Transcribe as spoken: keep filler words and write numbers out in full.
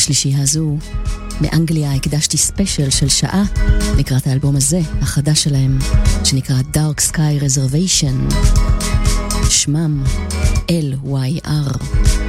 בשלישייה הזו, מאנגליה הקדשתי ספיישל של שעה לקראת האלבום הזה, החדש שלהם, שנקרא Dark Sky Reservation, שמם L Y R.